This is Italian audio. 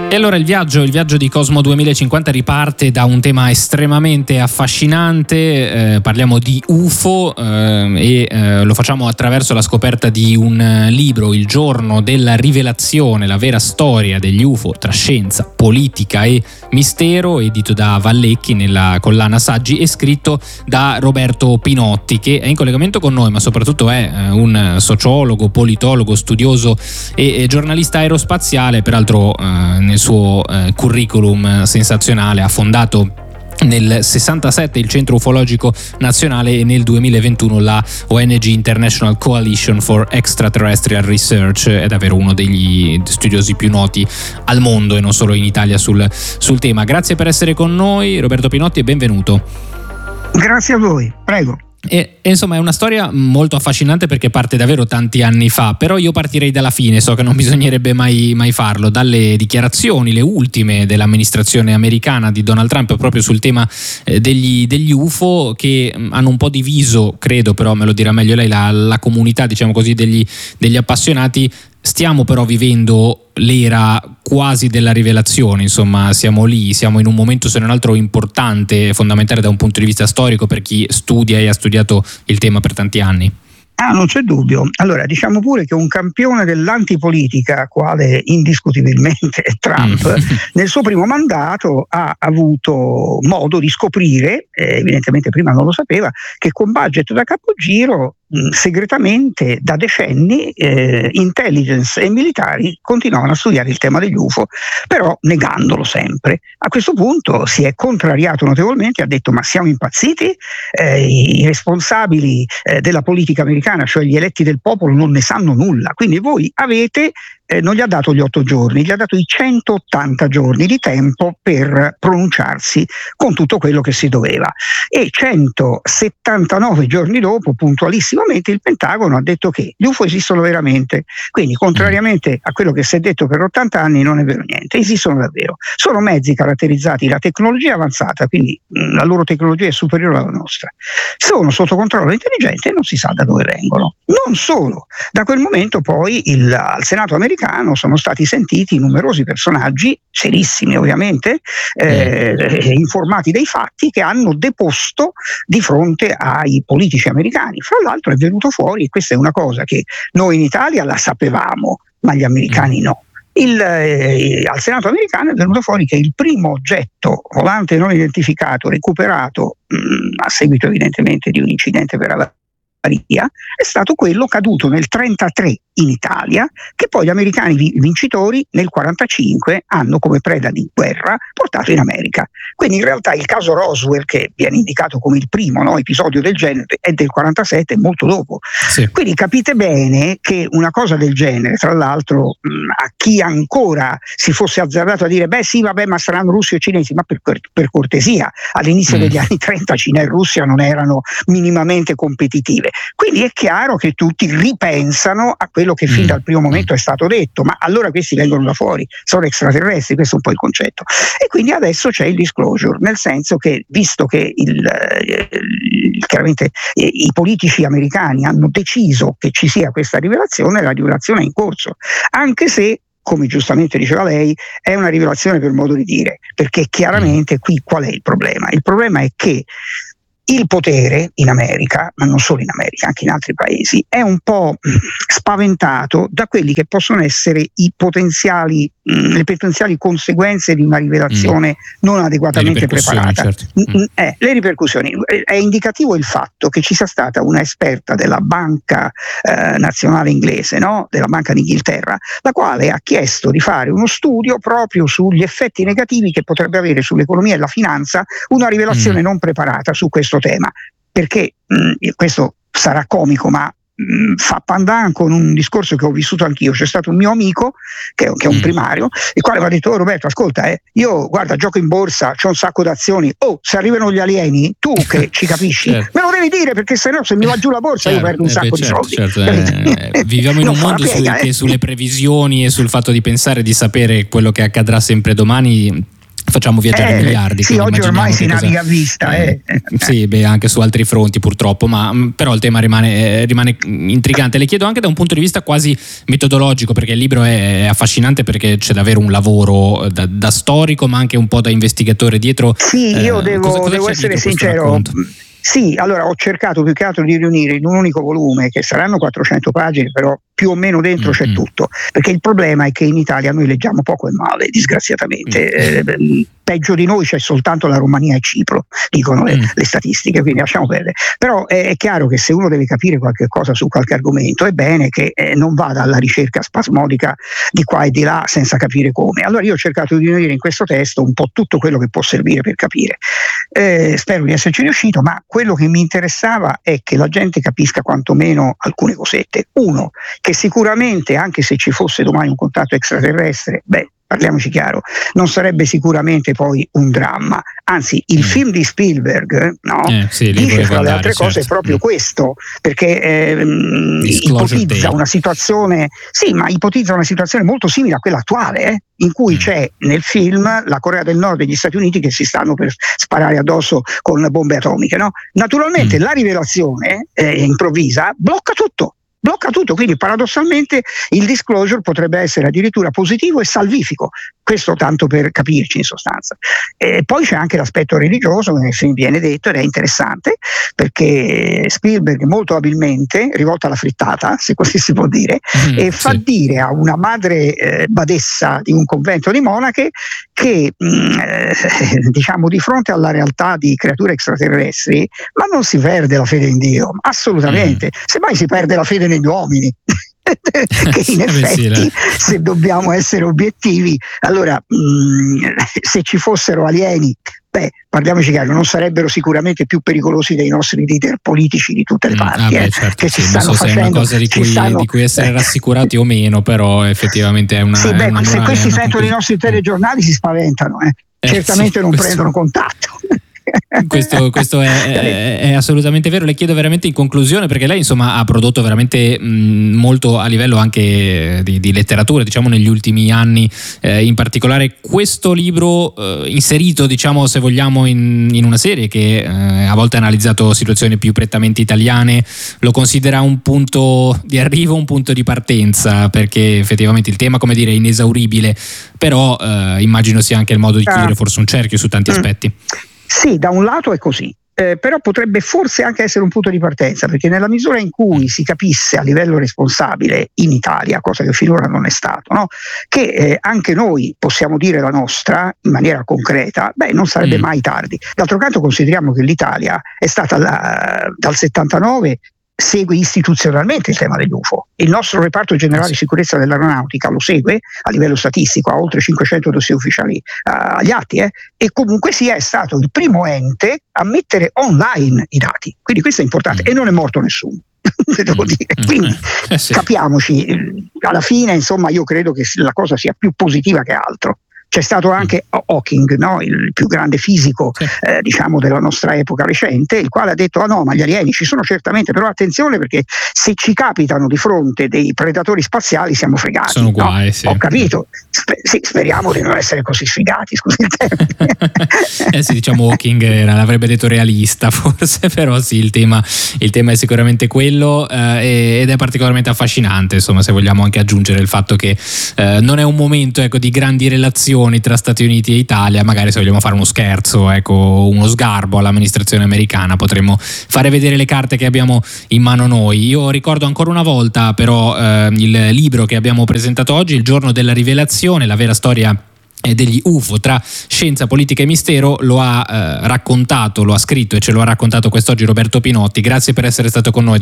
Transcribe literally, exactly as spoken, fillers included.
E allora il viaggio, il viaggio di Cosmo duemilacinquanta riparte da un tema estremamente affascinante, eh, parliamo di U F O eh, e eh, lo facciamo attraverso la scoperta di un libro, Il giorno della rivelazione, la vera storia degli U F O tra scienza, politica e mistero, edito da Vallecchi nella collana Saggi e scritto da Roberto Pinotti, che è in collegamento con noi, ma soprattutto è eh, un sociologo, politologo, studioso e, e giornalista aerospaziale, peraltro eh, nel suo eh, curriculum sensazionale ha fondato nel sessantasette il Centro Ufologico Nazionale e nel duemilaventuno la O N G International Coalition for Extraterrestrial Research. È davvero uno degli studiosi più noti al mondo e non solo in Italia sul, sul tema. Grazie per essere con noi, Roberto Pinotti, e benvenuto. Grazie a voi, prego. E, e insomma è una storia molto affascinante perché parte davvero tanti anni fa, però io partirei dalla fine, so che non bisognerebbe mai, mai farlo, dalle dichiarazioni, le ultime dell'amministrazione americana di Donald Trump proprio sul tema eh, degli, degli U F O, che mh, hanno un po' diviso, credo, però me lo dirà meglio lei, la, la comunità, diciamo così, degli, degli appassionati. Stiamo però vivendo l'era quasi della rivelazione, insomma siamo lì, siamo in un momento se non altro importante, fondamentale da un punto di vista storico per chi studia e ha studiato il tema per tanti anni. Ah, non c'è dubbio. Allora, diciamo pure che un campione dell'antipolitica, quale indiscutibilmente è Trump, mm. nel suo primo mandato ha avuto modo di scoprire, eh, evidentemente prima non lo sapeva, che con budget da capogiro mh, segretamente da decenni eh, intelligence e militari continuavano a studiare il tema degli U F O, però negandolo sempre. A questo punto si è contrariato notevolmente e ha detto: ma siamo impazziti? Eh, i responsabili eh, della politica americana, cioè gli eletti del popolo, non ne sanno nulla, quindi voi avete eh, non gli ha dato gli otto giorni, gli ha dato i centottanta giorni di tempo per pronunciarsi con tutto quello che si doveva, e centosettantanove giorni dopo, puntualissimamente, il Pentagono ha detto che gli U F O esistono veramente. Quindi, contrariamente a quello che si è detto per ottanta anni, non è vero niente, esistono davvero. Sono mezzi caratterizzati da tecnologia avanzata, quindi mh, la loro tecnologia è superiore alla nostra, sono sotto controllo intelligente e non si sa da dove vengono. Non solo, da quel momento poi il, al Senato americano sono stati sentiti numerosi personaggi, serissimi ovviamente, eh, eh, informati dei fatti, che hanno deposto di fronte ai politici americani. Fra l'altro è venuto fuori, e questa è una cosa che noi in Italia la sapevamo, ma gli americani no. Il, eh, al Senato americano è venuto fuori che il primo oggetto volante non identificato recuperato mh, a seguito evidentemente di un incidente per avaria è stato quello caduto nel trentatré in Italia, che poi gli americani vincitori nel quarantacinque hanno come preda di guerra portato in America. Quindi in realtà il caso Roswell, che viene indicato come il primo no, episodio del genere, è del quarantasette, molto dopo. Sì. Quindi capite bene che una cosa del genere, tra l'altro mh, a chi ancora si fosse azzardato a dire beh sì vabbè ma saranno russi o cinesi, ma per, per cortesia, all'inizio mm. degli anni trenta Cina e Russia non erano minimamente competitive. Quindi è chiaro che tutti ripensano a quello che fin dal primo momento è stato detto: ma allora questi vengono da fuori, sono extraterrestri, questo è un po' il concetto. E quindi adesso c'è il disclosure, nel senso che, visto che il, il, chiaramente eh, i politici americani hanno deciso che ci sia questa rivelazione, la rivelazione è in corso, anche se, come giustamente diceva lei, è una rivelazione per modo di dire, perché chiaramente qui qual è il problema? Il problema è che il potere in America, ma non solo in America, anche in altri paesi, è un po' spaventato da quelli che possono essere i potenziali, mh, le potenziali conseguenze di una rivelazione mm. non adeguatamente preparata. Certo. Mm. Eh, le ripercussioni. È indicativo il fatto che ci sia stata una esperta della banca eh, nazionale inglese, no? della Banca d'Inghilterra, la quale ha chiesto di fare uno studio proprio sugli effetti negativi che potrebbe avere sull'economia e la finanza una rivelazione mm. non preparata su questo tema, perché mh, questo sarà comico, ma mh, fa pandan con un discorso che ho vissuto anch'io. C'è stato un mio amico che, che è un primario, il quale mi ha detto: oh, Roberto, ascolta, eh, io guarda gioco in borsa, c'ho un sacco d'azioni, oh se arrivano gli alieni, tu che ci capisci certo. me lo devi dire, perché se no se mi va giù la borsa certo, io perdo un sacco eh, certo, di soldi certo, eh, viviamo in un mondo piega, su, eh. che sulle previsioni e sul fatto di pensare di sapere quello che accadrà sempre domani facciamo viaggiare eh, miliardi. Sì, oggi ormai si cosa... naviga a vista. Eh. Eh. Sì, beh, anche su altri fronti purtroppo, ma però il tema rimane, eh, rimane intrigante. Le chiedo anche da un punto di vista quasi metodologico, perché il libro è, è affascinante, perché c'è davvero un lavoro da, da storico, ma anche un po' da investigatore dietro. Sì, io eh, devo, cosa, cosa devo essere sincero. Sì, allora ho cercato più che altro di riunire in un unico volume, che saranno quattrocento pagine, però più o meno dentro mm-hmm. c'è tutto, perché il problema è che in Italia noi leggiamo poco e male, disgraziatamente. Mm-hmm. Eh, peggio di noi c'è soltanto la Romania e Cipro, dicono le, mm. le statistiche, quindi lasciamo perdere. Però è, è chiaro che se uno deve capire qualche cosa su qualche argomento, è bene che eh, non vada alla ricerca spasmodica di qua e di là senza capire come. Allora io ho cercato di unire in questo testo un po' tutto quello che può servire per capire. Eh, spero di esserci riuscito, ma quello che mi interessava è che la gente capisca quantomeno alcune cosette. Uno, che sicuramente anche se ci fosse domani un contatto extraterrestre, beh, parliamoci chiaro, non sarebbe sicuramente poi un dramma, anzi il mm. film di Spielberg no, eh, sì, dice fra le altre cose certo. proprio mm. questo, perché eh, ipotizza Day. una situazione, sì, ma ipotizza una situazione molto simile a quella attuale, eh, in cui mm. c'è nel film la Corea del Nord e gli Stati Uniti che si stanno per sparare addosso con bombe atomiche, no? Naturalmente mm. la rivelazione eh, improvvisa blocca tutto. blocca tutto, quindi paradossalmente il disclosure potrebbe essere addirittura positivo e salvifico, questo tanto per capirci in sostanza. E poi c'è anche l'aspetto religioso che nel film viene detto ed è interessante, perché Spielberg molto abilmente rivolta alla frittata, se così si può dire, mm, e fa sì. dire a una madre eh, badessa di un convento di monache che mh, eh, diciamo di fronte alla realtà di creature extraterrestri ma non si perde la fede in Dio, assolutamente, mm. semmai si perde la fede negli uomini che in effetti sì, se dobbiamo essere obiettivi allora mh, se ci fossero alieni, beh, parliamoci chiaro, non sarebbero sicuramente più pericolosi dei nostri leader politici di tutte le parti. Mm, ah beh, eh, certo, che sì, si non stanno so se facendo, è una cosa di cui, stanno, di cui essere rassicurati o meno, però effettivamente è una. Sì, è beh, una se morale, questi una sentono i nostri telegiornali si spaventano, eh. Eh, certamente sì, non questo... prendono contatto. Questo, questo è, è, è assolutamente vero. Le chiedo veramente in conclusione, perché lei insomma ha prodotto veramente mh, molto a livello anche di, di letteratura, diciamo negli ultimi anni, eh, in particolare questo libro eh, inserito, diciamo se vogliamo, in, in una serie che eh, a volte ha analizzato situazioni più prettamente italiane, lo considera un punto di arrivo, un punto di partenza, perché effettivamente il tema, come dire, è inesauribile, però eh, immagino sia anche il modo di chiudere forse un cerchio su tanti aspetti. Sì, da un lato è così, eh, però potrebbe forse anche essere un punto di partenza, perché nella misura in cui si capisse a livello responsabile in Italia, cosa che finora non è stato, no? che eh, anche noi possiamo dire la nostra in maniera concreta, beh, non sarebbe mm. mai tardi. D'altro canto consideriamo che l'Italia è stata la, dal settantanove segue istituzionalmente il tema degli U F O. Il nostro reparto generale di sicurezza dell'aeronautica lo segue a livello statistico, ha oltre cinquecento dossier ufficiali uh, agli atti, eh, e comunque sia è stato il primo ente a mettere online i dati. Quindi questo è importante mm. e non è morto nessuno. Devo dire. Quindi eh, sì. capiamoci, alla fine insomma io credo che la cosa sia più positiva che altro. C'è stato anche Hawking, no? Il più grande fisico sì. eh, diciamo della nostra epoca recente, il quale ha detto: ah no, ma gli alieni ci sono certamente, però attenzione, perché se ci capitano di fronte dei predatori spaziali siamo fregati. Sono guai, no? sì. Ho capito, Sper- sì, speriamo di non essere così sfigati, scusi il termine. eh sì, diciamo Hawking era, l'avrebbe detto realista forse, però sì, il tema, il tema è sicuramente quello, eh, ed è particolarmente affascinante, insomma, se vogliamo anche aggiungere il fatto che eh, non è un momento, ecco, di grandi relazioni tra Stati Uniti e Italia. Magari se vogliamo fare uno scherzo, ecco, uno sgarbo all'amministrazione americana, potremmo fare vedere le carte che abbiamo in mano noi. Io ricordo ancora una volta però eh, il libro che abbiamo presentato oggi, Il giorno della rivelazione, la vera storia degli U F O tra scienza, politica e mistero. Lo ha eh, raccontato, lo ha scritto e ce lo ha raccontato quest'oggi Roberto Pinotti. Grazie per essere stato con noi.